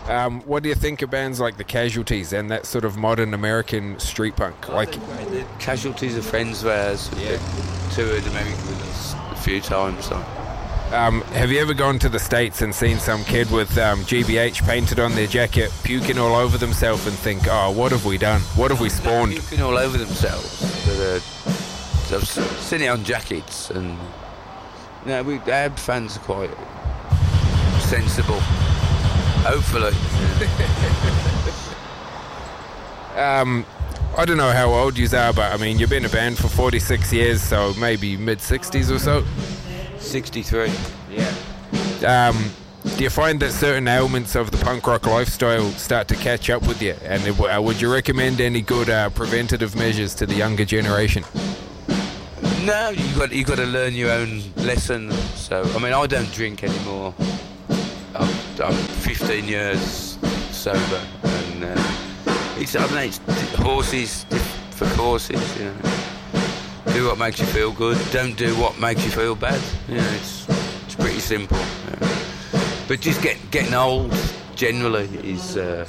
What do you think of bands like the Casualties and that sort of modern American street punk? Like the Casualties are friends of ours. Yeah. Toured America with us a few times. So. Have you ever gone to the States and seen some kid with GBH painted on their jacket, puking all over themselves, and think, oh, what have we done? What have we spawned? Puking all over themselves. I've seen it on jackets, and our fans are quite sensible. Hopefully. I don't know how old you are, but I mean, you've been a band for 46 years, so maybe mid-60s or so? 63. Yeah. Do you find that certain elements of the punk rock lifestyle start to catch up with you? And would you recommend any good preventative measures to the younger generation? No, you got to learn your own lesson. So, I mean, I don't drink anymore. I'm 15 years sober, and it's horses for courses, you know. Do what makes you feel good. Don't do what makes you feel bad. You know, it's pretty simple. You know. But just getting old generally is, a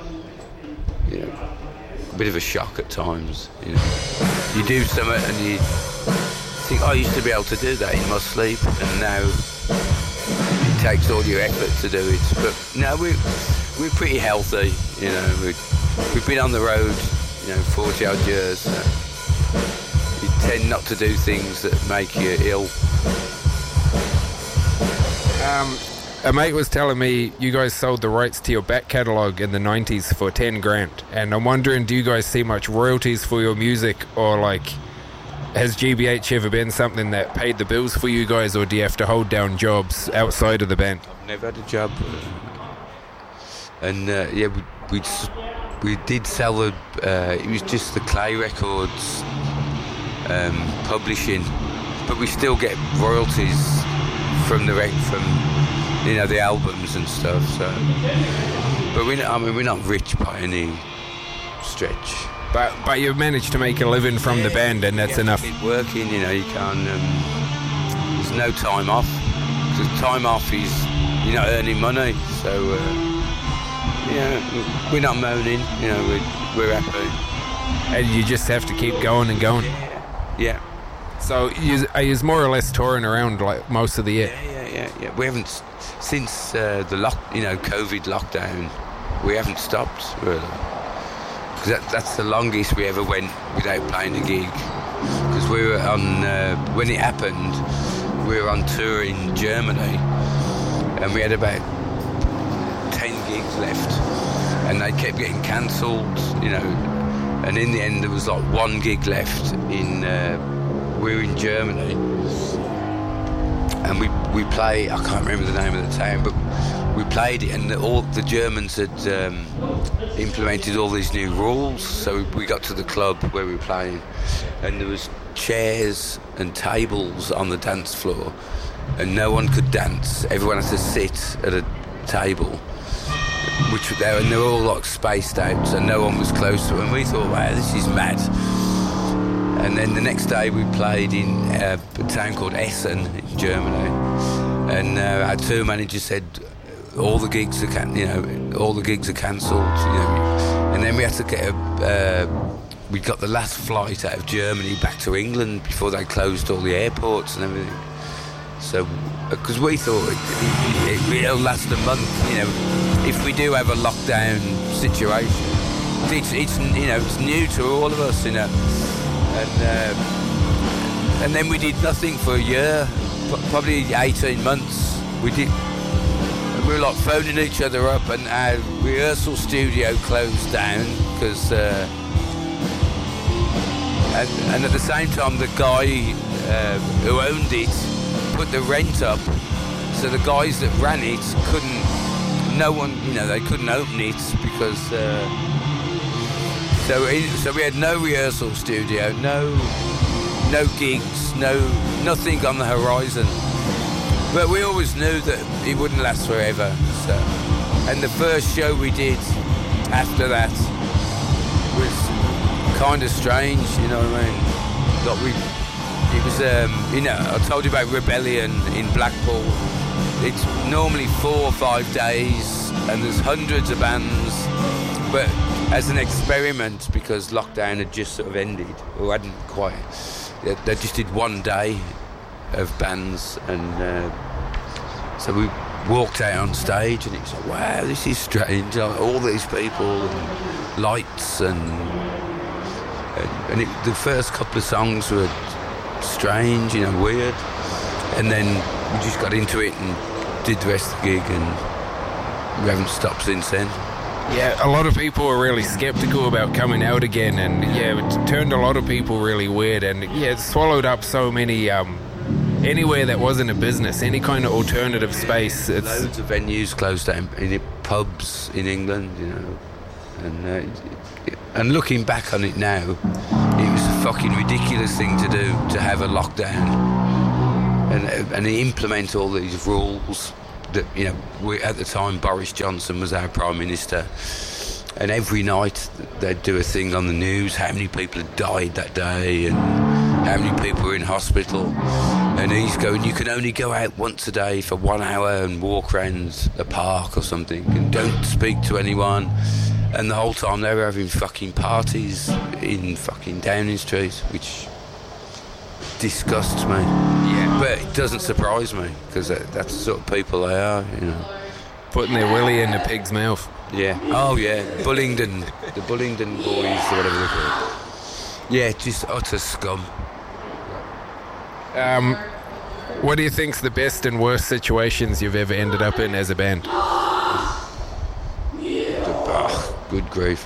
bit of a shock at times. You know, you do something and you think, I used to be able to do that in my sleep, and now it takes all your effort to do it. But no, we're pretty healthy. You know, we've been on the road, 40 odd years. So you tend not to do things that make you ill. A mate was telling me you guys sold the rights to your back catalogue in the 90s for 10 grand, and I'm wondering, do you guys see much royalties for your music, or like, has GBH ever been something that paid the bills for you guys, or do you have to hold down jobs outside of the band? I've never had a job, and we did sell the. It was just the Clay Records publishing, but we still get royalties from the albums and stuff. So, but we're not rich by any stretch. But you've managed to make a living from the band, and that's enough. Keep working, you can't. There's no time off. Because time off is you're not earning money. So we're not moaning. We're happy. And you just have to keep going and going. Yeah. So are you more or less touring around like most of the year? Yeah. We haven't since the COVID lockdown. We haven't stopped really. Because that's the longest we ever went without playing a gig. Because we were on when it happened, we were on tour in Germany, and we had about 10 gigs left, and they kept getting cancelled. And in the end there was like one gig left in. We were in Germany, and we played. I can't remember the name of the town, but we played it, and all the Germans had implemented all these new rules. So we got to the club where we were playing, and there was chairs and tables on the dance floor, and no one could dance. Everyone had to sit at a table, and they were all like spaced out, so no one was close to them. And we thought, wow, this is mad. And then the next day we played in a town called Essen in Germany, and our tour manager said all the gigs are cancelled. And then we had to get we got the last flight out of Germany back to England before they closed all the airports and everything. So, because we thought it'll last a month, if we do have a lockdown situation, it's new to all of us, and then we did nothing for a year, probably 18 months. We were like phoning each other up, and our rehearsal studio closed down because, and at the same time the guy who owned it put the rent up, so the guys that ran it couldn't open it because. So we had no rehearsal studio, no gigs, nothing on the horizon. But we always knew that it wouldn't last forever. So, and the first show we did after that was kind of strange, you know what I mean? It was, I told you about Rebellion in Blackpool. it's normally 4 or 5 days, and there's hundreds of bands. But as an experiment, because lockdown had just sort of ended, or hadn't quite, they just did 1 day of bands, and so we walked out on stage, and it was like, wow, this is strange. All these people, and lights, and the first couple of songs were strange, weird, and then we just got into it and did the rest of the gig, and we haven't stopped since then. Yeah, a lot of people were really skeptical about coming out again, and it turned a lot of people really weird, and it swallowed up so many, anywhere that wasn't a business, any kind of alternative space. Loads of venues closed down, pubs in England, and looking back on it now, it was a fucking ridiculous thing to do, to have a lockdown and implement all these rules that, at the time Boris Johnson was our Prime Minister, and every night they'd do a thing on the news, how many people had died that day and how many people were in hospital, and he's going, you can only go out once a day for 1 hour and walk around the park or something, and don't speak to anyone. And the whole time they were having fucking parties in fucking Downing Street, which disgusts me. Yeah. But it doesn't surprise me, because that's the sort of people they are, Putting their willy in the pig's mouth. Yeah. Oh, yeah. Bullingdon. The Bullingdon boys, or whatever they're called. Yeah, just utter scum. What do you think's the best and worst situations you've ever ended up in as a band? Good grief.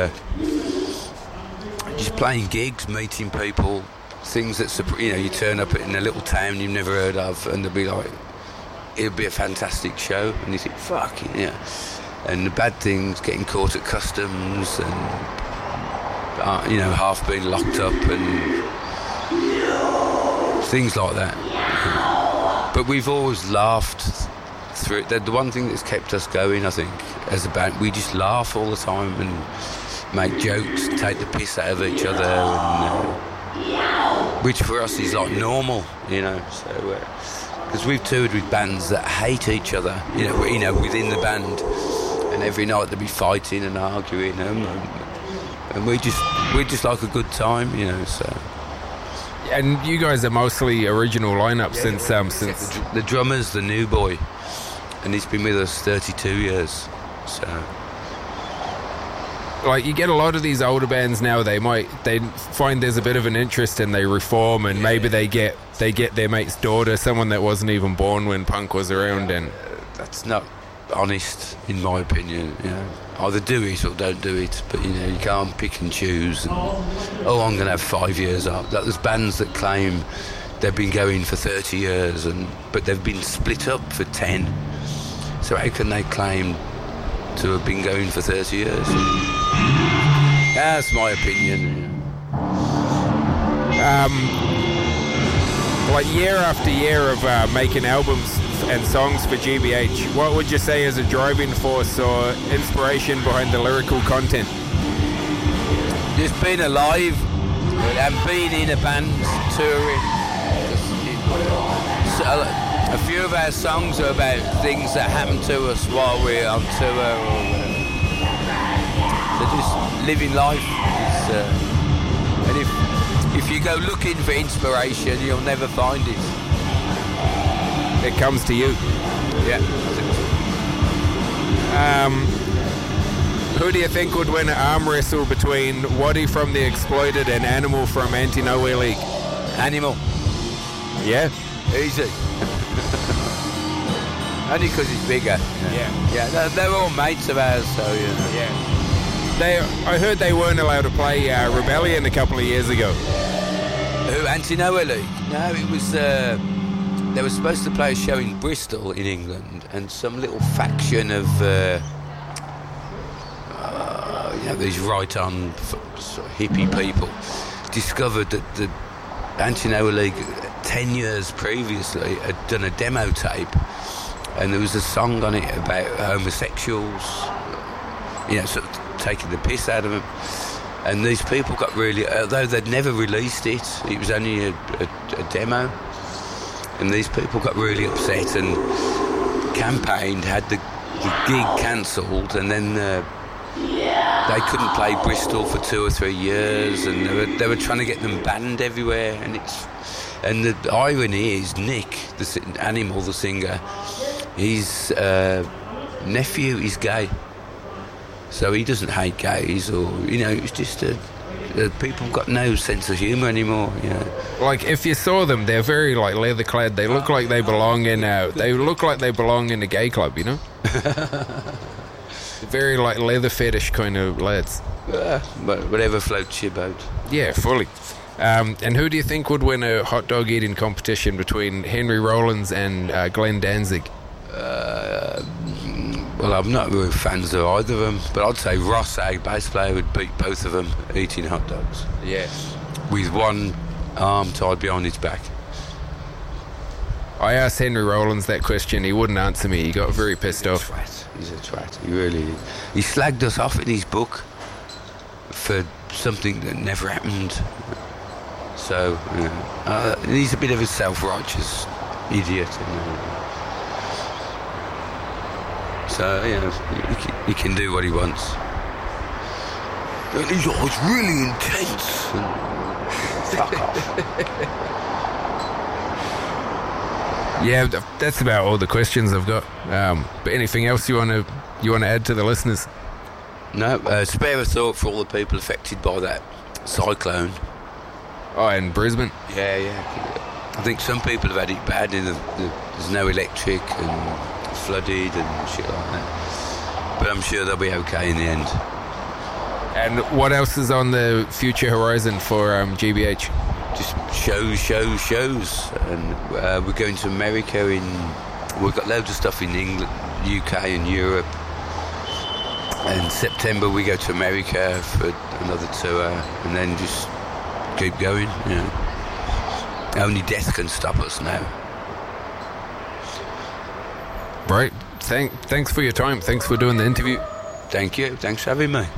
Just playing gigs, meeting people, things that, you turn up in a little town you've never heard of, and they'll be like, it'll be a fantastic show, and you think, fucking yeah. And the bad things, getting caught at customs, and half being locked up, and things like that. But we've always laughed through it. The one thing that's kept us going, I think, as a band, we just laugh all the time and make jokes, take the piss out of each other, and which for us is like normal, So because we've toured with bands that hate each other, within the band, and every night they'd be fighting and arguing, and we just like a good time, So. And you guys are mostly original lineup since the drummer's the new boy, and he's been with us 32 years. So, like, you get a lot of these older bands now. They find there's a bit of an interest, and they reform, and maybe they get their mate's daughter, someone that wasn't even born when punk was around, and that's not honest, in my opinion. Either do it or don't do it, but you can't pick and choose. And, I'm going to have 5 years up. There's bands that claim they've been going for 30 years, but they've been split up for 10. So how can they claim to have been going for 30 years? That's my opinion. Like year after year of making albums and songs for GBH, what would you say is a driving force or inspiration behind the lyrical content? Just being alive and being in a band, touring. A few of our songs are about things that happen to us while we're on tour or whatever. So just living life. And if you go looking for inspiration, you'll never find it. It comes to you. Yeah. Who do you think would win an arm wrestle between Waddy from The Exploited and Animal from Anti-Nowhere League? Animal. Yeah? Easy. Only because he's bigger. Yeah, they're all mates of ours, so Yeah. I heard they weren't allowed to play Rebellion a couple of years ago. Who, Anti-Nowhere League? No, it was... they were supposed to play a show in Bristol in England, and some little faction of these right-on sort of hippie people discovered that the Anti-Nowhere League 10 years previously had done a demo tape, and there was a song on it about homosexuals, sort of taking the piss out of them. And these people got really, although they'd never released it, it was only a demo, and these people got really upset, and campaigned, had the gig cancelled, and then they couldn't play Bristol for 2 or 3 years, and they were trying to get them banned everywhere. And the irony is, Nick, Animal, the singer, his nephew is gay, so he doesn't hate gays, or it's just people got no sense of humour anymore. Like, if you saw them, they're very like leather clad. They look like they belong in a gay club. Very like leather fetish kind of lads. But whatever floats your boat. Yeah, fully. And who do you think would win a hot dog eating competition between Henry Rollins and Glenn Danzig? Well, I'm not really fans of either of them, but I'd say Ross, our bass player, would beat both of them eating hot dogs. Yeah. With one arm tied behind his back. I asked Henry Rollins that question. He wouldn't answer me. He got very pissed off. He's a twat. He really is. He slagged us off in his book for something that never happened. So, he's a bit of a self-righteous idiot. So, he can do what he wants. And he's always really intense. Fuck off. Yeah, that's about all the questions I've got. But anything else you want to add to the listeners? No, spare a thought for all the people affected by that cyclone. Oh, in Brisbane? Yeah. I think some people have had it bad. There's no electric and flooded and shit like that. But I'm sure they'll be okay in the end. And what else is on the future horizon for GBH? Just shows. And we're going to America we've got loads of stuff in England, UK and Europe. And September we go to America for another tour, and then just keep going. Only death can stop us now. Right. Thanks for your time. Thanks for doing the interview. Thank you. Thanks for having me.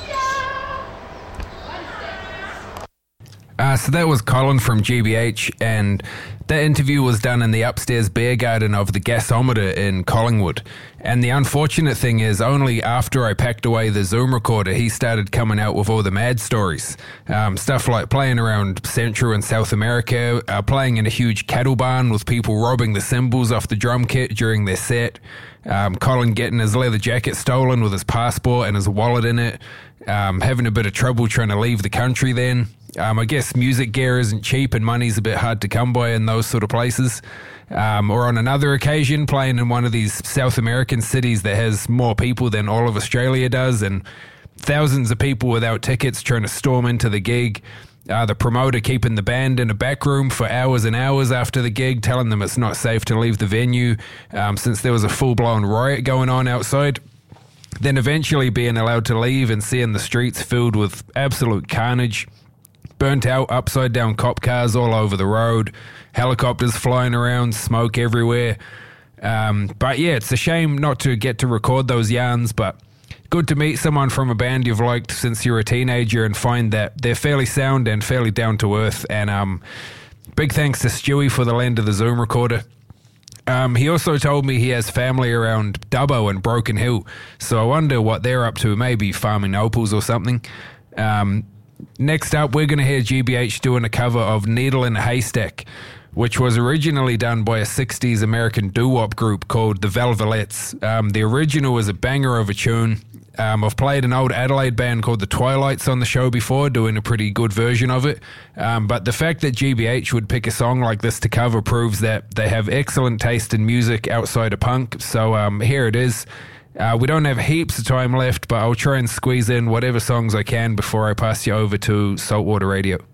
So that was Colin from GBH, and that interview was done in the upstairs beer garden of the Gasometer in Collingwood. And the unfortunate thing is, only after I packed away the Zoom recorder, he started coming out with all the mad stories. Stuff like playing around Central and South America, playing in a huge cattle barn with people robbing the cymbals off the drum kit during their set, Colin getting his leather jacket stolen with his passport and his wallet in it, having a bit of trouble trying to leave the country then. I guess music gear isn't cheap and money's a bit hard to come by in those sort of places. Or on another occasion, playing in one of these South American cities that has more people than all of Australia does, and thousands of people without tickets trying to storm into the gig. The promoter keeping the band in a back room for hours and hours after the gig, telling them it's not safe to leave the venue since there was a full-blown riot going on outside. Then eventually being allowed to leave and seeing the streets filled with absolute carnage. Burnt out, upside-down cop cars all over the road, helicopters flying around, smoke everywhere. But yeah, it's a shame not to get to record those yarns, but good to meet someone from a band you've liked since you were a teenager and find that they're fairly sound and fairly down-to-earth. And big thanks to Stewie for the lend of the Zoom recorder. He also told me he has family around Dubbo and Broken Hill, so I wonder what they're up to, maybe farming opals or something. Next up, we're going to hear GBH doing a cover of Needle in a Haystack, which was originally done by a 60s American doo-wop group called the Velvelettes. The original is a banger of a tune. I've played an old Adelaide band called the Twilights on the show before, doing a pretty good version of it. But the fact that GBH would pick a song like this to cover proves that they have excellent taste in music outside of punk. So here it is. We don't have heaps of time left, but I'll try and squeeze in whatever songs I can before I pass you over to Saltwater Radio.